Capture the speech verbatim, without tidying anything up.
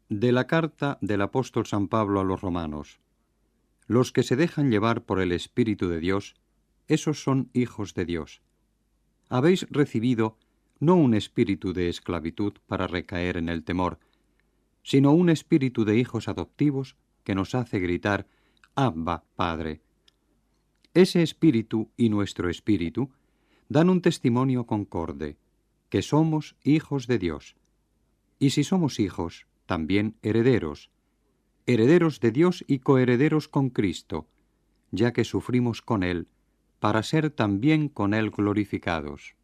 De la carta del apóstol San Pablo a los romanos. Los que se dejan llevar por el Espíritu de Dios, esos son hijos de Dios. Habéis recibido no un espíritu de esclavitud para recaer en el temor, sino un espíritu de hijos adoptivos que nos hace gritar, Abba, Padre. Ese espíritu y nuestro espíritu dan un testimonio concorde, que somos hijos de Dios. Y si somos hijos, también herederos, herederos de Dios y coherederos con Cristo, ya que sufrimos con Él, para ser también con Él glorificados.